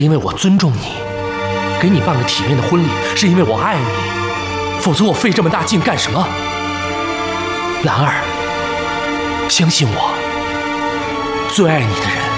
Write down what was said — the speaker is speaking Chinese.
因为我尊重你，给你办个体面的婚礼，是因为我爱你，否则我费这么大劲干什么？兰儿，相信我，最爱你的人